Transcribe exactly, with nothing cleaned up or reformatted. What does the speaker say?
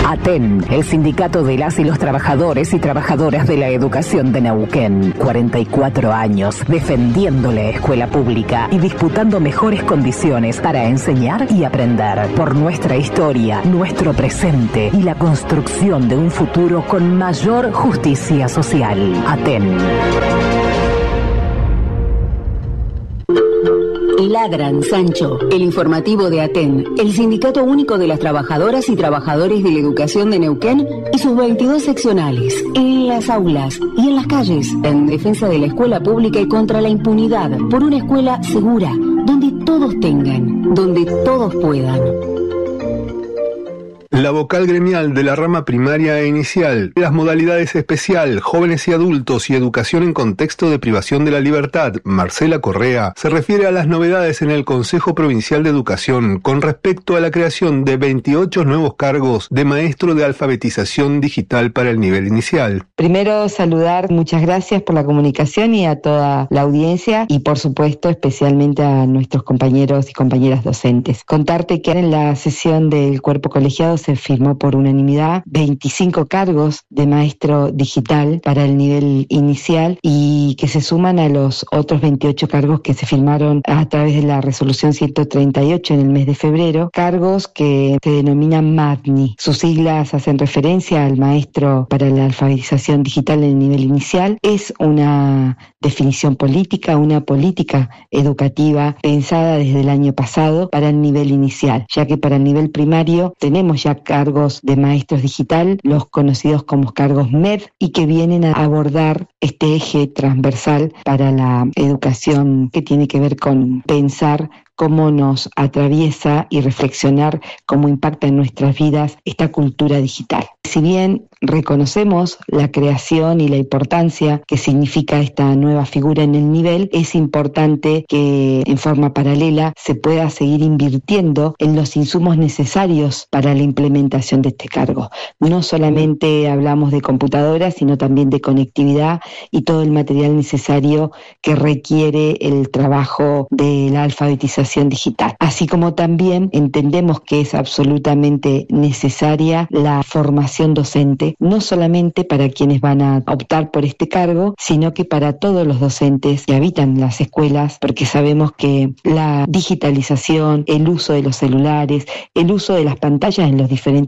ATEN, el sindicato de las y los trabajadores y trabajadoras de la educación de Neuquén. cuarenta y cuatro años defendiendo la escuela pública y disputando mejores condiciones para enseñar y aprender. Por nuestra historia, nuestro presente y la construcción de un futuro con mayor justicia social. ATEN. Ladran, Sancho, el informativo de ATEN, el Sindicato Único de las Trabajadoras y Trabajadores de la Educación de Neuquén y sus veintidós seccionales, en las aulas y en las calles, en defensa de la escuela pública y contra la impunidad, por una escuela segura, donde todos tengan, donde todos puedan. La vocal gremial de la rama primaria e inicial, las modalidades especial, jóvenes y adultos y educación en contexto de privación de la libertad, Marcela Correa, se refiere a las novedades en el Consejo Provincial de Educación con respecto a la creación de veintiocho nuevos cargos de maestro de alfabetización digital para el nivel inicial. Primero saludar, muchas gracias por la comunicación y a toda la audiencia y por supuesto especialmente a nuestros compañeros y compañeras docentes. Contarte que en la sesión del cuerpo colegiado se firmó por unanimidad veinticinco cargos de maestro digital para el nivel inicial y que se suman a los otros veintiocho cargos que se firmaron a través de la resolución ciento treinta y ocho en el mes de febrero, cargos que se denominan MADNI. Sus siglas hacen referencia al maestro para la alfabetización digital en el nivel inicial. Es una definición política, una política educativa pensada desde el año pasado para el nivel inicial, ya que para el nivel primario tenemos ya cargos de maestros digital, los conocidos como cargos M E D, y que vienen a abordar este eje transversal para la educación que tiene que ver con pensar cómo nos atraviesa y reflexionar cómo impacta en nuestras vidas esta cultura digital. Si bien reconocemos la creación y la importancia que significa esta nueva figura en el nivel, es importante que en forma paralela se pueda seguir invirtiendo en los insumos necesarios para la implementación de este cargo. No solamente hablamos de computadoras, sino también de conectividad y todo el material necesario que requiere el trabajo de la alfabetización digital. Así como también entendemos que es absolutamente necesaria la formación docente, no solamente para quienes van a optar por este cargo, sino que para todos los docentes que habitan las escuelas, porque sabemos que la digitalización, el uso de los celulares, el uso de las pantallas en los diferentes